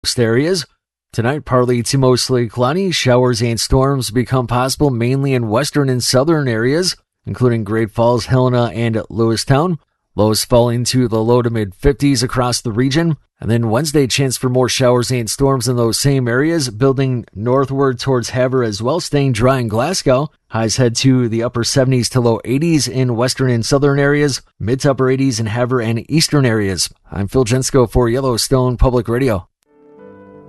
Most areas. Tonight, partly to mostly cloudy. Showers and storms become possible mainly in western and southern areas, including Great Falls, Helena, and Lewistown. Lows falling to the low to mid-50s across the region. And then Wednesday, chance for more showers and storms in those same areas, building northward towards Havre as well, staying dry in Glasgow. Highs head to the upper 70s to low 80s in western and southern areas, mid to upper 80s in Havre and eastern areas. I'm Phil Jensko for Yellowstone Public Radio.